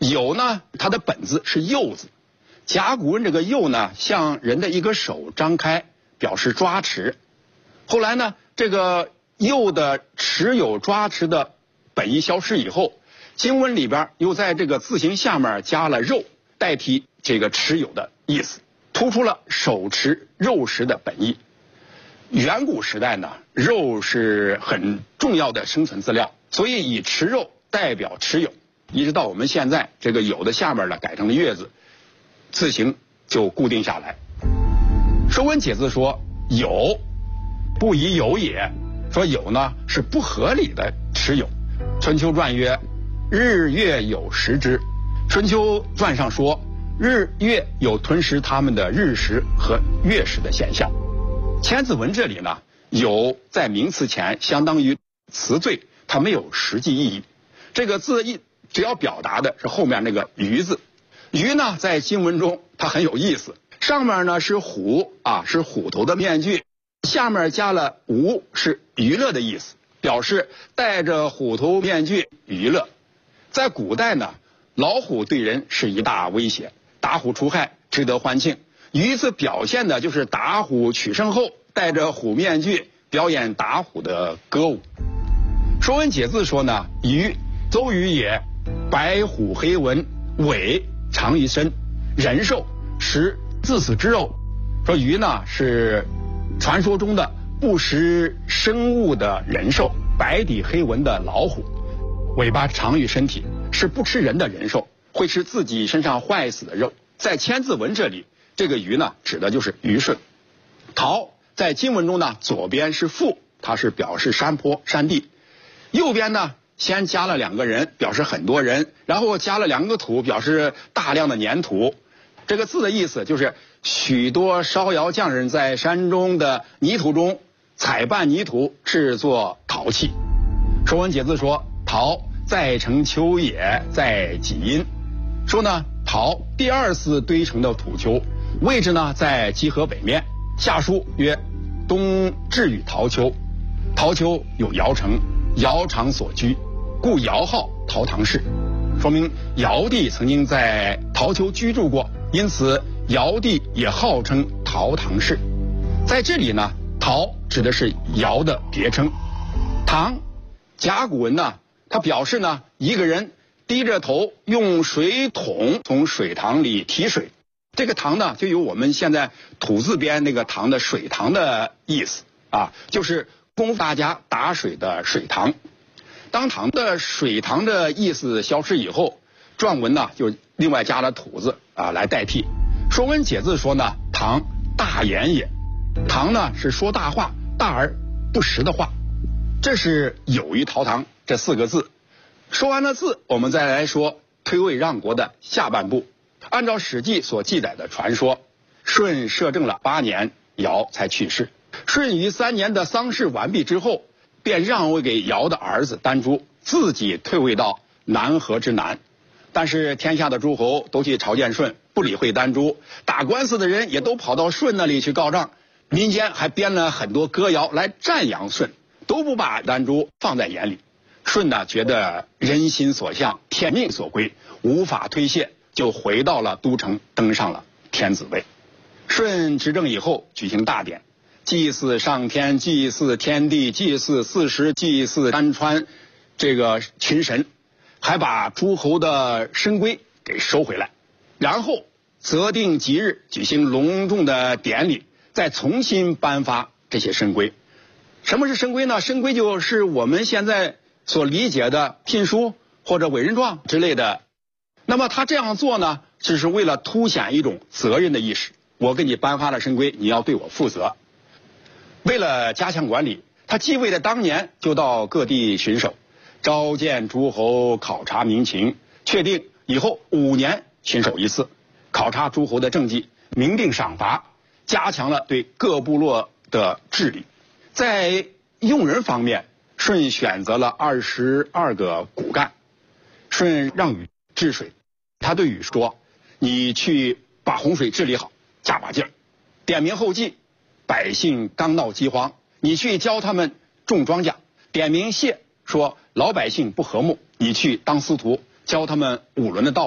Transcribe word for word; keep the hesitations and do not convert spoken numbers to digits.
酉呢，它的本字是右字，甲骨文这个右呢，像人的一个手张开，表示抓持。后来呢，这个右的持有抓持的本意消失以后，经文里边又在这个字形下面加了肉，代替这个持有的意思，突出了手持肉食的本意。远古时代呢，肉是很重要的生存资料，所以以持肉代表持有，一直到我们现在这个有的下面呢改成了月字，字形就固定下来。说文解字说有不宜有也，说有呢是不合理的持有。春秋传曰日月有食之，春秋传上说日月有吞食他们的日食和月食的现象。千字文这里呢，有在名词前相当于词缀，它没有实际意义。这个字意只要表达的是后面那个鱼字。鱼呢在经文中它很有意思，上面呢是虎啊，是虎头的面具，下面加了无，是娱乐的意思，表示戴着虎头面具娱乐。在古代呢，老虎对人是一大威胁，打虎除害，值得欢庆。鱼字表现的就是打虎取胜后戴着虎面具表演打虎的歌舞。说文解字说呢，鱼邹鱼也，白虎黑纹，尾长于身，人兽，食自死之肉。说鱼呢是传说中的不食生物的人兽，白底黑纹的老虎，尾巴长于身体，是不吃人的人兽，会吃自己身上坏死的肉。在千字文这里，这个鱼呢指的就是虞舜。陶在经文中呢，左边是覆，它是表示山坡山地，右边呢先加了两个人，表示很多人，然后加了两个土，表示大量的粘土。这个字的意思就是许多烧窑匠人在山中的泥土中采拌泥土，制作陶器。说文解字说陶在成丘也，在己阴。说呢，陶第二次堆成的土丘，位置呢在集河北面。下书曰东至与陶丘，陶丘有尧城，尧常所居，故尧号陶唐氏，说明尧帝曾经在陶丘居住过，因此尧帝也号称陶唐氏。在这里呢，陶指的是尧的别称。唐甲骨文呢，它表示呢一个人低着头用水桶从水塘里提水，这个塘呢就有我们现在土字边那个塘的水塘的意思啊，就是供大家打水的水塘。当唐的水塘的意思消失以后，篆文呢就另外加了土字啊来代替。说文解字说呢，唐大言也，唐呢是说大话，大而不实的话。这是有于陶唐这四个字。说完了字，我们再来说推位让国的下半部。按照史记所记载的传说，舜摄政了八年，尧才去世。舜于三年的丧事完毕之后，便让位给尧的儿子丹朱，自己退位到南河之南。但是天下的诸侯都去朝见舜，不理会丹朱，打官司的人也都跑到舜那里去告状，民间还编了很多歌谣来赞扬舜，都不把丹朱放在眼里。舜呢觉得人心所向，天命所归，无法推卸，就回到了都城，登上了天子位。舜执政以后，举行大典，祭祀上天，祭祀天地，祭祀四时，祭祀山川这个群神，还把诸侯的神规给收回来，然后择定吉日举行隆重的典礼，再重新颁发这些神规。什么是神规呢？神规就是我们现在所理解的聘书或者委任状之类的。那么他这样做呢，只是为了凸显一种责任的意识，我给你颁发了神规，你要对我负责。为了加强管理，他继位的当年就到各地巡守，召见诸侯，考察民情，确定以后五年巡守一次，考察诸侯的政绩，明定赏罚，加强了对各部落的治理。在用人方面，舜选择了二十二个骨干。舜让禹治水，他对禹说，你去把洪水治理好，加把劲儿。点名后稷，百姓刚闹饥荒，你去教他们种庄稼。点名谢，说老百姓不和睦，你去当司徒，教他们五伦的道理。